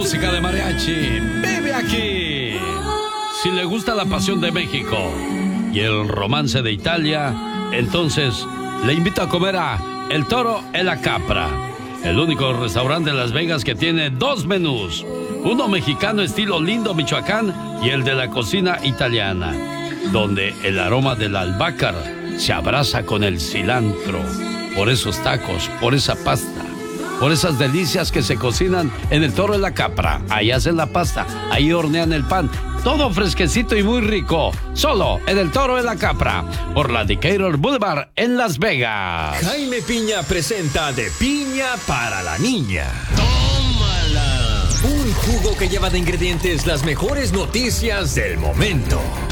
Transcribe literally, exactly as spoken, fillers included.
música de mariachi vive aquí. Si le gusta la pasión de México y el romance de Italia, entonces le invito a comer a El Toro e la Capra, el único restaurante de Las Vegas que tiene dos menús, uno mexicano estilo Lindo, Michoacán, y el de la cocina italiana, donde el aroma del albácar se abraza con el cilantro, por esos tacos, por esa pasta, por esas delicias que se cocinan en El Toro de la Capra. Ahí hacen la pasta, ahí hornean el pan, todo fresquecito y muy rico, solo en El Toro de la Capra, por la Decatur Boulevard en Las Vegas. Jaime Piña presenta De Piña para la Niña. Un jugo que lleva de ingredientes las mejores noticias del momento.